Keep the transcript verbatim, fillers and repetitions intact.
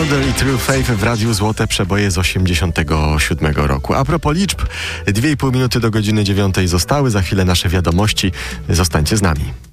Order i True Faith w Radiu Złote Przeboje z osiemdziesiątego siódmego roku. A propos liczb, dwie i pół minuty do godziny dziewiątej zostały. Za chwilę nasze wiadomości. Zostańcie z nami.